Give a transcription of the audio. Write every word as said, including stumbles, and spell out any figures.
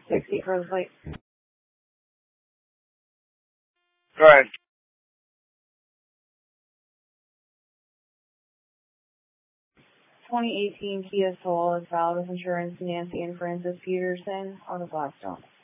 sixty for the plate. Go ahead. twenty eighteen Kia Soul is filed with insurance, Nancy and Francis Peterson on the Blackstone.